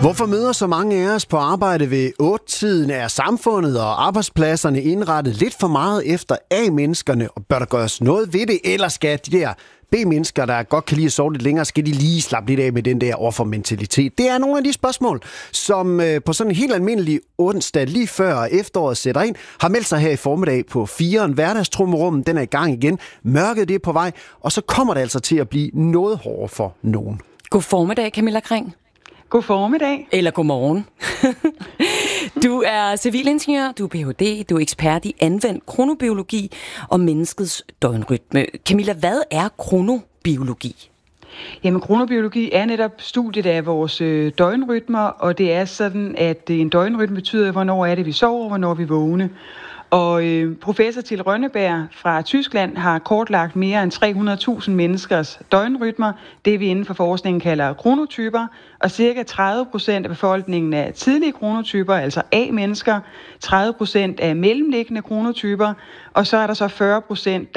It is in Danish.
Hvorfor møder så mange af os på arbejde ved 8-tiden? Er samfundet og arbejdspladserne indrettet lidt for meget efter A-menneskerne? Og bør der gøres noget ved det? Eller skal de der B-mennesker, der godt kan lide at sove lidt længere, skal de lige slappe lidt af med den der offermentalitet? Det er nogle af de spørgsmål, som på sådan en helt almindelig onsdag lige før efteråret sætter ind, har meldt sig her i formiddag på 4'eren. Hverdagstrummerummen, den er i gang igen. Mørket det er på vej, og så kommer det altså til at blive noget hårdere for nogen. God formiddag, Camilla Kring. God formiddag. Eller god morgen. Du er civilingeniør, du er Ph.D., du er ekspert i anvendt kronobiologi og menneskets døgnrytme. Camilla, hvad er kronobiologi? Jamen, kronobiologi er netop studiet af vores døgnrytmer, og det er sådan, at en døgnrytme betyder, hvornår er det, vi sover, og hvornår vi vågne. Og professor Till Rønneberg fra Tyskland har kortlagt mere end 300.000 menneskers døgnrytmer, det vi inden for forskningen kalder kronotyper, og ca. 30% af befolkningen er tidlige kronotyper, altså A-mennesker, 30% er mellemliggende kronotyper, og så er der så 40%,